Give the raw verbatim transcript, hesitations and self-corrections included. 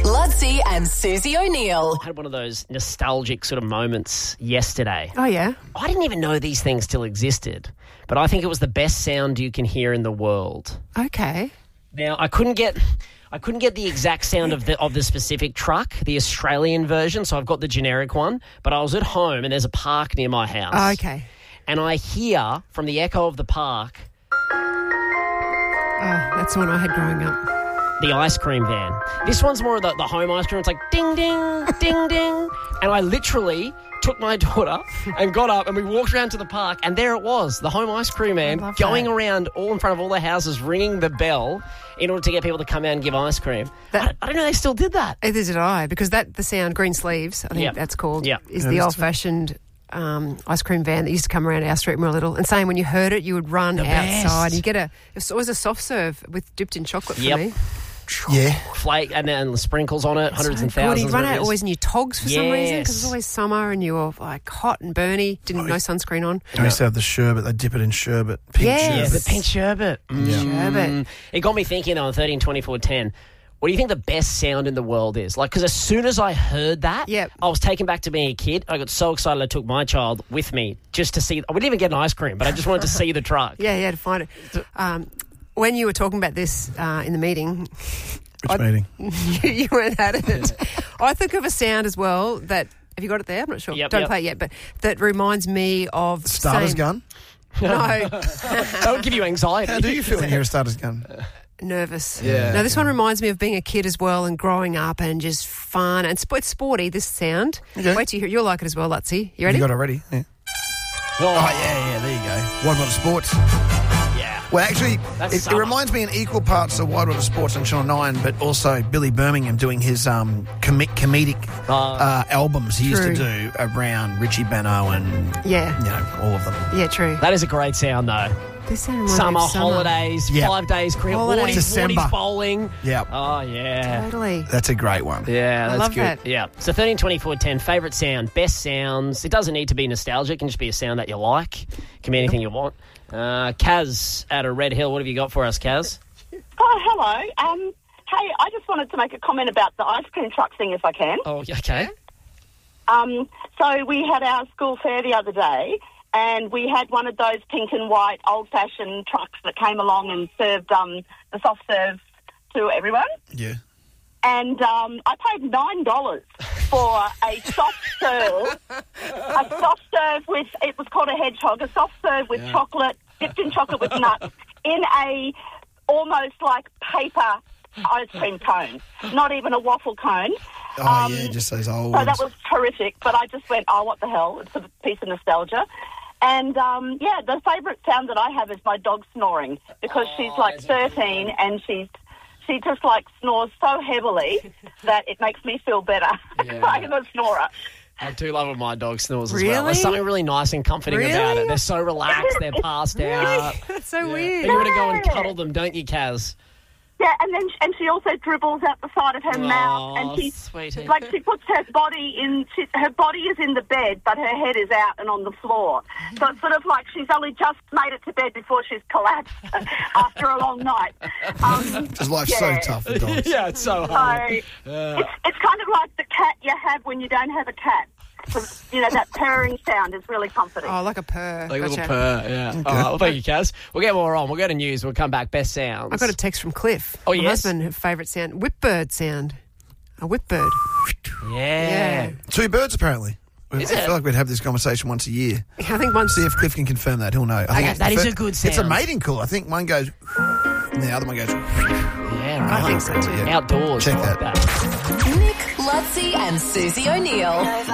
Lutzi and Susie O'Neill. I had one of those nostalgic sort of moments yesterday. Oh, yeah? I didn't even know these things still existed, but I think it was the best sound you can hear in the world. Okay. Now, I couldn't get... I couldn't get the exact sound of the of the specific truck, the Australian version, so I've got the generic one. But I was at home and there's a park near my house. Oh, okay. And I hear from the echo of the park Oh, that's the one I had growing up. the ice cream van. This one's more of the, the home ice cream. It's like ding, ding, ding, ding. And I literally took my daughter and got up and we walked around to the park and there it was, the home ice cream man love going that. around all in front of all the houses ringing the bell in order to get people to come out and give ice cream. That- I, I don't know they still did that. Either did I, because that the sound, Green Sleeves, I think Yep. that's called, Yep. is Yeah, the that's old-fashioned um, ice cream van that used to come around our street when we were little. And saying when you heard it, you would run The outside. best. You get a, it was always a soft serve with dipped in chocolate for Yep. me. Yeah. Flake and then the sprinkles on it, hundreds So and good. thousands. You'd run whatever out it is. always in your togs for some reason because it's Yes. always summer and you were like hot and burny, didn't no sunscreen on. I used to have the sherbet. They dip it in sherbet. Pink Yes. Yeah, sherbet. the pink sherbet. Sherbet. Mm. It got me thinking on thirteen twenty-four ten. What do you think the best sound in the world is? Like, because as soon as I heard that, Yep. I was taken back to being a kid. I got so excited I took my child with me just to see. I wouldn't even get an ice cream, but I just wanted to see the truck. Yeah, yeah, to find it. Um, when you were talking about this uh, in the meeting, Which I- meeting? you, you weren't at it. I think of a sound as well that, have you got it there? I'm not sure. Yep, Don't yep. play it yet, but that reminds me of... Starter's same- gun? No, That would give you anxiety. How do you feel when you hear a starter's gun? nervous. Yeah. No, this one reminds me of being a kid as well and growing up and just fun. And sp- it's sporty, this sound. Okay. Wait till you hear You'll like it as well, Lutzi. You ready? You got it ready? Yeah. Oh, Oh, yeah, yeah, there you go. Wide Water Sports. yeah. Well, actually, That's it, it summer. reminds me in equal parts of Wide Water Sports on Channel nine, but also Billy Birmingham doing his um, com- comedic Uh, uh, albums he used to True. do around Richie Benaud and, Yeah. you know, all of them. Yeah, true. That is a great sound, though. This sound reminds me Summer, of summer. holidays, Yep. five days, cricket, Holidays. Warnies, December. Warnies bowling. Yeah, Oh, yeah. Totally. that's a great one. Yeah, I that's love good. that. Yeah. So thirteen twenty-four ten, favourite sound, best sounds. It doesn't need to be nostalgic. It can just be a sound that you like. It can be anything you want. Uh, Kaz out of Red Hill, what have you got for us, Kaz? Oh, hello. Um, hey, I just wanted to make a comment about the ice cream truck thing, if I can. Oh, okay. Um, so we had our school fair the other day, and we had one of those pink and white old-fashioned trucks that came along and served um, the soft serve to everyone. Yeah. And um, I paid nine dollars for a soft serve, a soft serve with, it was called a hedgehog, a soft serve with Yeah. chocolate, dipped in chocolate with nuts, in a almost like paper ice cream cone, not even a waffle cone. Oh, Um, yeah, just those old So ones. that was terrific, but I just went, oh, what the hell? It's a piece of nostalgia. And, um, yeah, the favourite sound that I have is my dog snoring because Oh, she's like thirteen and she's she just, like, snores so heavily that it makes me feel better. Yeah. I'm a snorer. I do love when my dog snores as well. Really? There's something really nice and comforting about Really? it. They're so relaxed, they're passed out. That's so Yeah. weird. And you want to go and Yeah. cuddle them, don't you, Kaz? Yeah, and then and she also dribbles out the side of her mouth, and she sweetie. like she puts her body in. She, her body is in the bed, but her head is out and on the floor. So it's sort of like she's only just made it to bed before she's collapsed after a long night. Um, Just life's yeah. so tough for dogs. yeah, it's so So hard. it's it's kind of like the cat you have when you don't have a cat. So, you know, that purring sound is really comforting. Oh, like a purr. Like a Gotcha. little purr, yeah. All right, well, thank you, Kaz. We'll get more on. We'll go to news. We'll come back. Best sounds. I got a text from Cliff. Oh, my yes? husband, her favourite sound, whipbird sound. A whipbird. Yeah. Yeah. Two birds, apparently. I Is it? feel like we'd have this conversation once a year. I think once. See if Cliff can confirm that. He'll know. I think Okay, it's that the is fir- a good It's a sound. mating call. I think one goes and the other one goes. Yeah, right. I think so too. Yeah. Outdoors. Check I like that. that. Nick, Lutzi and Susie O'Neill.